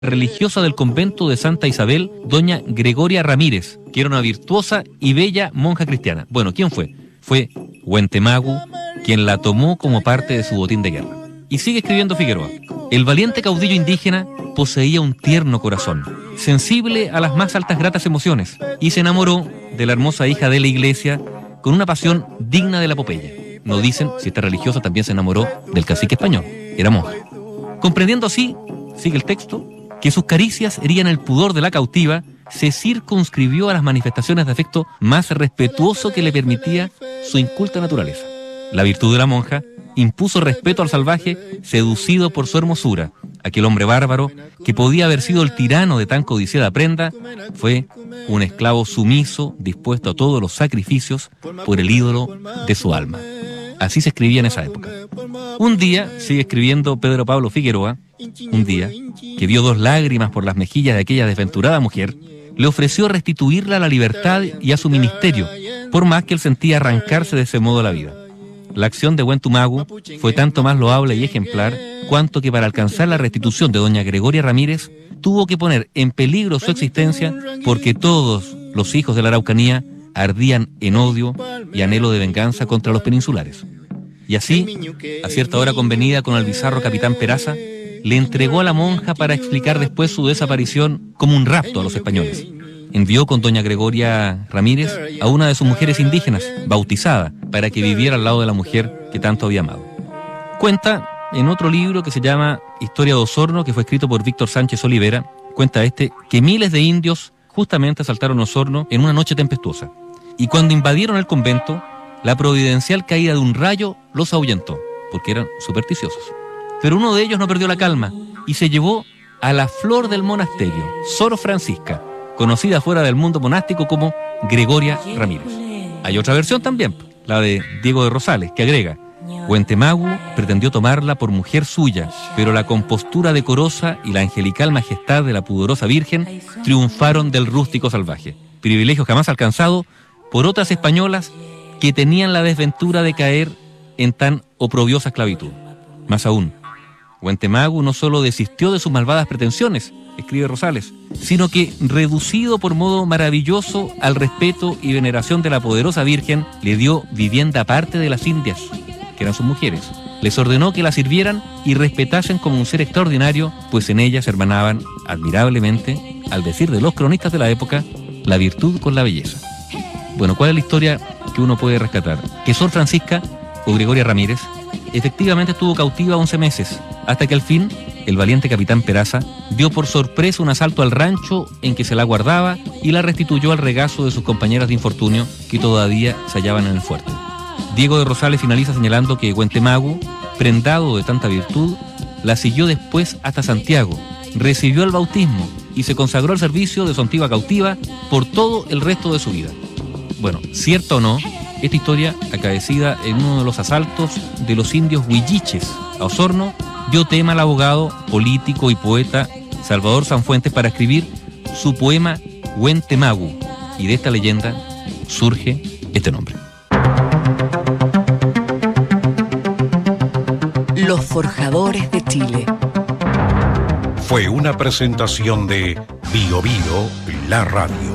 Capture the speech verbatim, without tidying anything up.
religiosa del convento de Santa Isabel, doña Gregoria Ramírez, que era una virtuosa y bella monja cristiana. Bueno, ¿quién fue? Fue Huentemagu, quien la tomó como parte de su botín de guerra. Y sigue escribiendo Figueroa: el valiente caudillo indígena poseía un tierno corazón, sensible a las más altas gratas emociones, y se enamoró de la hermosa hija de la iglesia con una pasión digna de la epopeya. No dicen si esta religiosa también se enamoró del cacique español, era monja. Comprendiendo así, sigue el texto, que sus caricias herían el pudor de la cautiva, se circunscribió a las manifestaciones de afecto más respetuoso que le permitía su inculta naturaleza. La virtud de la monja impuso respeto al salvaje seducido por su hermosura. Aquel hombre bárbaro, que podía haber sido el tirano de tan codiciada prenda, fue un esclavo sumiso, dispuesto a todos los sacrificios por el ídolo de su alma. Así se escribía en esa época. Un día, sigue escribiendo Pedro Pablo Figueroa, un día, que vio dos lágrimas por las mejillas de aquella desventurada mujer, le ofreció restituirla a la libertad y a su ministerio, por más que él sentía arrancarse de ese modo la vida. La acción de Huentemagu fue tanto más loable y ejemplar, cuanto que para alcanzar la restitución de doña Gregoria Ramírez, tuvo que poner en peligro su existencia, porque todos los hijos de la Araucanía ardían en odio y anhelo de venganza contra los peninsulares. Y así, a cierta hora convenida con el bizarro capitán Peraza, le entregó a la monja para explicar después su desaparición como un rapto a los españoles. Envió con doña Gregoria Ramírez a una de sus mujeres indígenas, bautizada, para que viviera al lado de la mujer que tanto había amado. Cuenta en otro libro que se llama Historia de Osorno, que fue escrito por Víctor Sánchez Olivera, cuenta este que miles de indios justamente asaltaron Osorno en una noche tempestuosa. Y cuando invadieron el convento, la providencial caída de un rayo los ahuyentó, porque eran supersticiosos. Pero uno de ellos no perdió la calma y se llevó a la flor del monasterio, Sor Francisca, conocida fuera del mundo monástico como Gregoria Ramírez. Hay otra versión también, la de Diego de Rosales, que agrega: Huentemagu pretendió tomarla por mujer suya, pero la compostura decorosa y la angelical majestad de la pudorosa virgen triunfaron del rústico salvaje, privilegio jamás alcanzado por otras españolas que tenían la desventura de caer en tan oprobiosa esclavitud. Más aún, Huentemagu no solo desistió de sus malvadas pretensiones, escribe Rosales, sino que, reducido por modo maravilloso al respeto y veneración de la poderosa Virgen, le dio vivienda aparte de las indias, que eran sus mujeres. Les ordenó que la sirvieran y respetasen como un ser extraordinario, pues en ellas hermanaban admirablemente, al decir de los cronistas de la época, la virtud con la belleza. Bueno, ¿cuál es la historia que uno puede rescatar? Que Sor Francisca, o Gregoria Ramírez, efectivamente estuvo cautiva once meses, hasta que al fin el valiente capitán Peraza dio por sorpresa un asalto al rancho en que se la guardaba y la restituyó al regazo de sus compañeras de infortunio que todavía se hallaban en el fuerte. Diego de Rosales finaliza señalando que Huentemagu, prendado de tanta virtud, la siguió después hasta Santiago, recibió el bautismo y se consagró al servicio de su antigua cautiva por todo el resto de su vida. Bueno, cierto o no, esta historia, acaecida en uno de los asaltos de los indios huilliches a Osorno, dio tema al abogado, político y poeta Salvador Sanfuentes para escribir su poema Huentemagu, y de esta leyenda surge este nombre. Los Forjadores de Chile. Fue una presentación de Bio Bio, la radio.